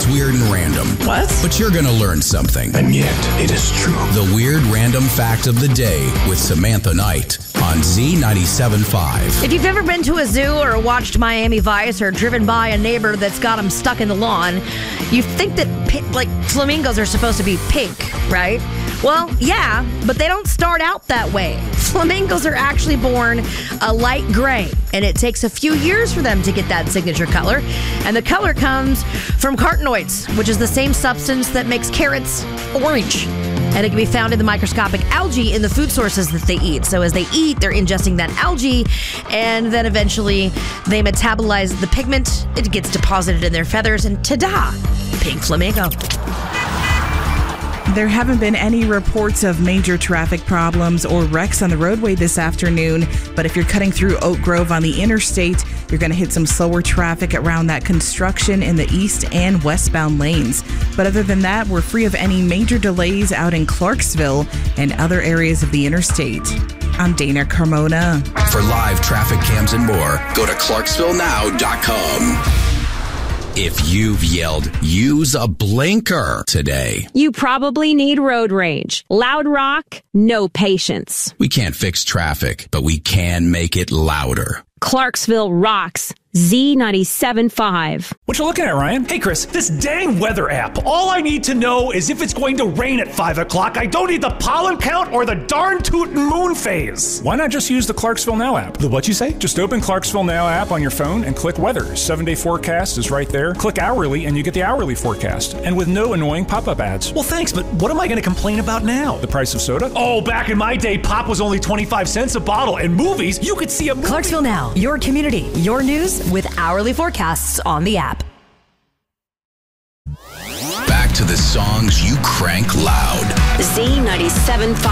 weird and random. What? But you're going to learn something. And yet, it is true. The Weird Random Fact of the Day with Samantha Knight on Z97.5. If you've ever been to a zoo or watched Miami Vice or driven by a neighbor that's got them stuck in the lawn, you think that flamingos are supposed to be pink, right? Well, yeah, but they don't start out that way. Flamingos are actually born a light gray, and it takes a few years for them to get that signature color. And the color comes from carotenoids, which is the same substance that makes carrots orange. And it can be found in the microscopic algae in the food sources that they eat. So as they eat, they're ingesting that algae, and then eventually they metabolize the pigment. It gets deposited in their feathers, and ta-da! Pink flamingo. There haven't been any reports of major traffic problems or wrecks on the roadway this afternoon, but if you're cutting through Oak Grove on the interstate, you're going to hit some slower traffic around that construction in the east and westbound lanes. But other than that, we're free of any major delays out in Clarksville and other areas of the interstate. I'm Dana Carmona. For live traffic cams and more, go to ClarksvilleNow.com. If you've yelled, use a blinker today, you probably need road rage. Loud rock, no patience. We can't fix traffic, but we can make it louder. Clarksville rocks. Z97.5. What you looking at, Ryan? Hey, Chris, this dang weather app. All I need to know is if it's going to rain at 5 o'clock. I don't need the pollen count or the darn tootin' moon phase. Why not just use the Clarksville Now app? The what you say? Just open Clarksville Now app on your phone and click weather. 7-day forecast is right there. Click hourly and you get the hourly forecast. And with no annoying pop-up ads. Well, thanks, but what am I going to complain about now? The price of soda? Oh, back in my day, pop was only 25 cents a bottle. And movies, you could see a movie. Clarksville Now, your community, your news with hourly forecasts on the app. Back to the songs you crank loud. Z97.5.